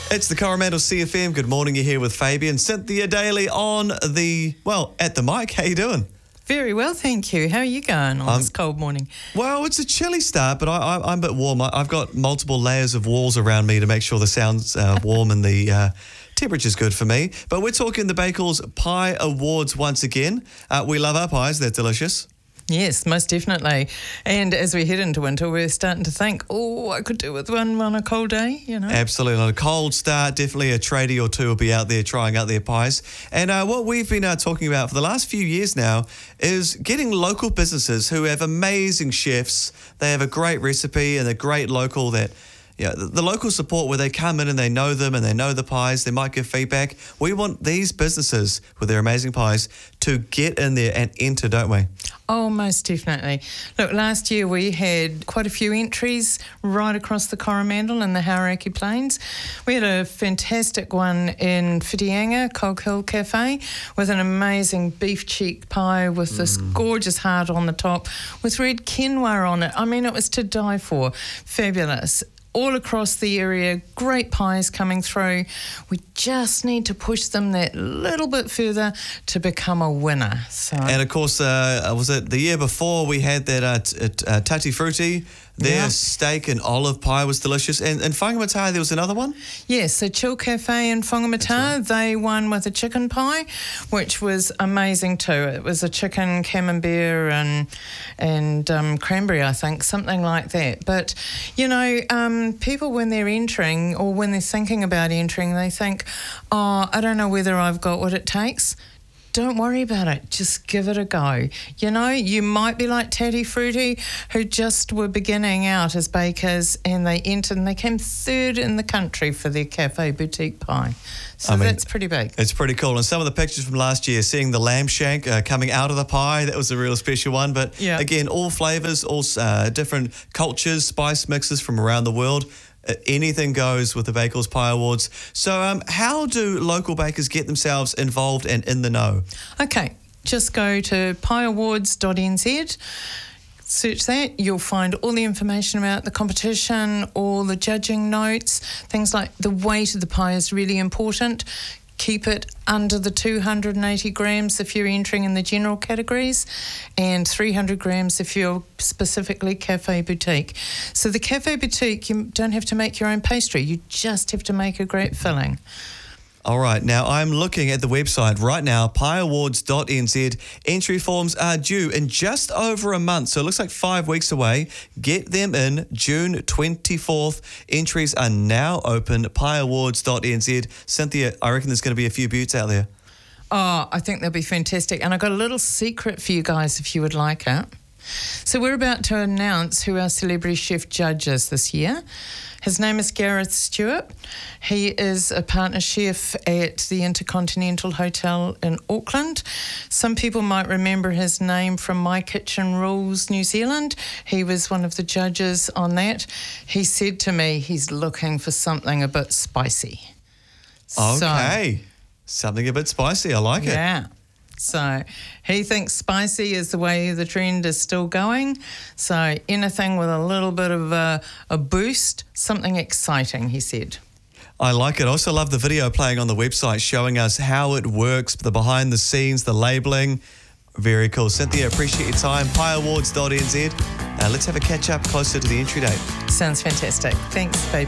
It's the Coromandel CFM. Good morning. You're here with Fabian. Cynthia Daly on at the mic. How you doing? Very well, thank you. How are you going on this cold morning? Well, it's a chilly start, but I'm a bit warm. I've got multiple layers of walls around me to make sure the sound's warm and the temperature's good for me. But we're talking the Bakels Pie Awards once again. We love our pies. They're delicious. Yes, most definitely. And as we head into winter, we're starting to think, I could do with one on a cold day, you know. Absolutely. On a cold start, definitely a tradie or two will be out there trying out their pies. And what we've been talking about for the last few years now is getting local businesses who have amazing chefs. They have a great recipe and they're great local that... Yeah, the local support where they come in and they know them and they know the pies, they might give feedback. We want these businesses with their amazing pies to get in there and enter, don't we? Oh, most definitely. Look, last year we had quite a few entries right across the Coromandel and the Hauraki Plains. We had a fantastic one in Whitianga, Cog Hill Cafe, with an amazing beef cheek pie with this gorgeous heart on the top with red quinoa on it. I mean, it was to die for. Fabulous. All across the area, great pies coming through. We just need to push them that little bit further to become a winner. And of course, was it the year before we had that Tutti Frutti? Their steak and olive pie was delicious. And in Whangamata, there was another one? Yes, so Chill Cafe in Whangamata, they won with a chicken pie, which was amazing too. It was a chicken camembert and cranberry, I think, something like that. But, you know, people when they're entering or when they're thinking about entering, they think, I don't know whether I've got what it takes. Don't worry about it. Just give it a go. You know, you might be like Tutti Frutti, who just were beginning out as bakers and they entered and they came third in the country for their cafe boutique pie. So that's pretty big. It's pretty cool. And some of the pictures from last year, seeing the lamb shank coming out of the pie, that was a real special one. But again, all flavours, all different cultures, spice mixes from around the world. Anything goes with the Bakels Pie Awards. So how do local bakers get themselves involved and in the know? Okay, just go to pieawards.nz. Search that. You'll find all the information about the competition, all the judging notes, things like the weight of the pie is really important. Keep it under the 280 grams if you're entering in the general categories and 300 grams if you're specifically Cafe Boutique. So the Cafe Boutique, you don't have to make your own pastry. You just have to make a great filling. All right. Now, I'm looking at the website right now, pieawards.nz. Entry forms are due in just over a month, so it looks like 5 weeks away. Get them in June 24th. Entries are now open, pieawards.nz. Cynthia, I reckon there's going to be a few buttes out there. Oh, I think they'll be fantastic. And I've got a little secret for you guys if you would like it. So we're about to announce who our celebrity chef judge is this year. His name is Gareth Stewart. He is a partner chef at the Intercontinental Hotel in Auckland. Some people might remember his name from My Kitchen Rules New Zealand. He was one of the judges on that. He said to me he's looking for something a bit spicy. Okay. Something a bit spicy. I like it. Yeah. So he thinks spicy is the way the trend is still going. So anything with a little bit of a boost, something exciting, he said. I like it. I also love the video playing on the website showing us how it works, the behind the scenes, the labelling. Very cool. Cynthia, appreciate your time. pieawards.nz. Let's have a catch up closer to the entry date. Sounds fantastic. Thanks, baby.